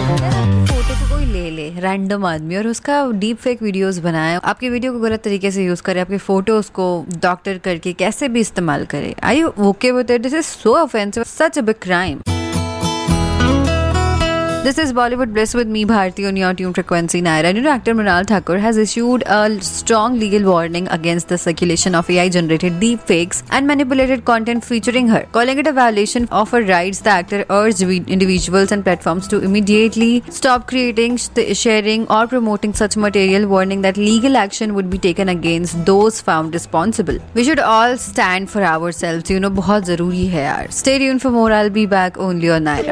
Photo को कोई ले ले रैंडम आदमी और उसका डीप फेक वीडियोस बनाए, आपकी वीडियो को गलत तरीके से यूज करे, आपके फोटोज को डॉक्टर करके कैसे भी इस्तेमाल करे, आई you okay with it? This is so offensive, such a big crime. This is Bollywood Bliss with me, Bharti, on your tune frequency 9. And actor Mrinal Thakur has issued a strong legal warning against the circulation of AI-generated deepfakes and manipulated content featuring her. Calling it a violation of her rights, the actor urged individuals and platforms to immediately stop creating, sharing, or promoting such material, warning that legal action would be taken against those found responsible. We should all stand for ourselves. बहुत जरूरी है यार. Stay tuned for more. I'll be back only on Naira.